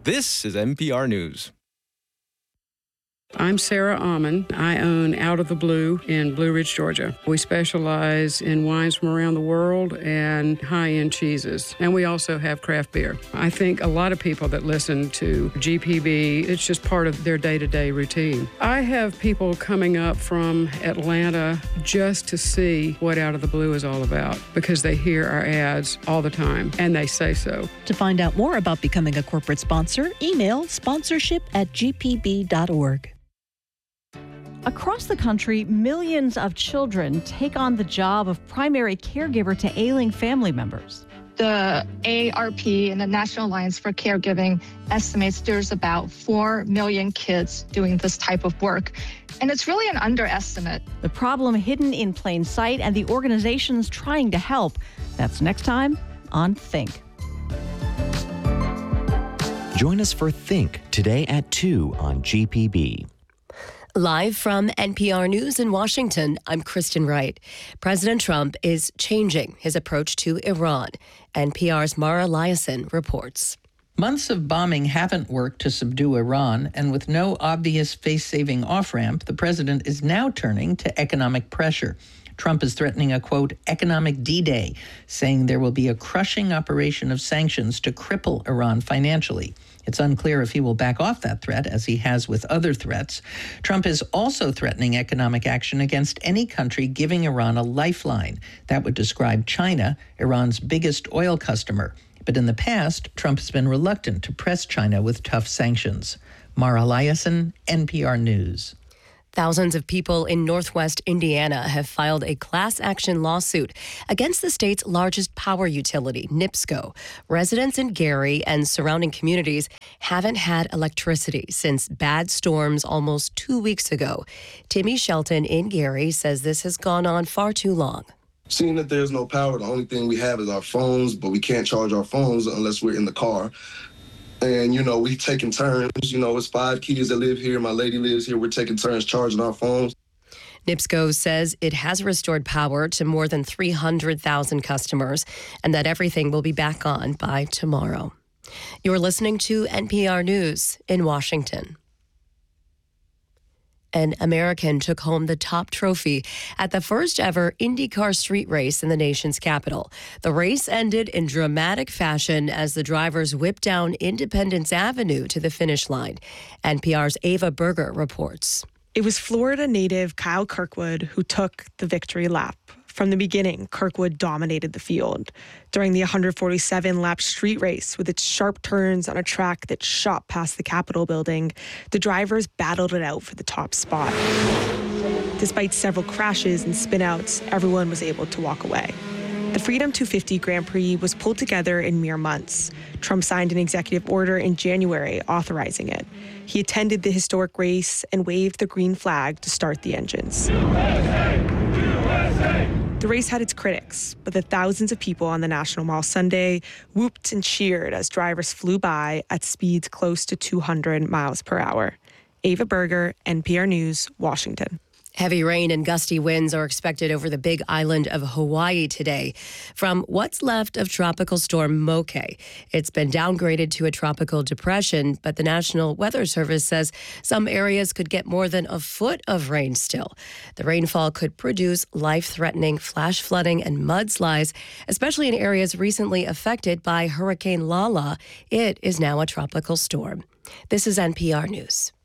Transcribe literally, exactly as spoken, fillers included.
This is N P R News. I'm Sarah Almond. I own Out of the Blue in Blue Ridge, Georgia. We specialize in wines from around the world and high-end cheeses. And we also have craft beer. I think a lot of people that listen to G P B, it's just part of their day-to-day routine. I have people coming up from Atlanta just to see what Out of the Blue is all about because they hear our ads all the time and they say so. To find out more about becoming a corporate sponsor, email sponsorship at g p b dot org. Across the country, millions of children take on the job of primary caregiver to ailing family members. The A A R P and the National Alliance for Caregiving estimates there's about four million kids doing this type of work. And it's really an underestimate. The problem hidden in plain sight and the organizations trying to help. That's next time on Think. Join us for Think today at two on G P B. Live from N P R News in Washington, I'm Kristen Wright. President Trump is changing his approach to Iran. N P R's Mara Liasson reports. Months of bombing haven't worked to subdue Iran, and with no obvious face-saving off-ramp, the president is now turning to economic pressure. Trump is threatening a, quote, economic D-Day, saying there will be a crushing operation of sanctions to cripple Iran financially. It's unclear if he will back off that threat, as he has with other threats. Trump is also threatening economic action against any country giving Iran a lifeline. That would describe China, Iran's biggest oil customer. But in the past, Trump has been reluctant to press China with tough sanctions. Mara Liasson, N P R News. Thousands of people in northwest Indiana have filed a class action lawsuit against the state's largest power utility, NIPSCO. Residents in Gary and surrounding communities haven't had electricity since bad storms almost two weeks ago. Timmy Shelton in Gary says this has gone on far too long. Seeing that there's no power, the only thing we have is our phones, but we can't charge our phones unless we're in the car. And, you know, we taking turns. You know, it's five kids that live here. My lady lives here. We're taking turns charging our phones. NIPSCO says it has restored power to more than three hundred thousand customers and that everything will be back on by tomorrow. You're listening to N P R News in Washington. An American took home the top trophy at the first ever IndyCar street race in the nation's capital. The race ended in dramatic fashion as the drivers whipped down Independence Avenue to the finish line. N P R's Ava Berger reports. It was Florida native Kyle Kirkwood who took the victory lap. From the beginning, Kirkwood dominated the field. During the one hundred forty-seven lap street race, with its sharp turns on a track that shot past the Capitol building, the drivers battled it out for the top spot. Despite several crashes and spinouts, everyone was able to walk away. The Freedom two fifty Grand Prix was pulled together in mere months. Trump signed an executive order in January authorizing it. He attended the historic race and waved the green flag to start the engines. U S A! U S A! The race had its critics, but the thousands of people on the National Mall Sunday whooped and cheered as drivers flew by at speeds close to two hundred miles per hour. Ava Berger, N P R News, Washington. Heavy rain and gusty winds are expected over the big island of Hawaii today from what's left of Tropical Storm Moke. It's been downgraded to a tropical depression, but the National Weather Service says some areas could get more than a foot of rain still. The rainfall could produce life-threatening flash flooding and mudslides, especially in areas recently affected by Hurricane Lala. It is now a tropical storm. This is N P R News.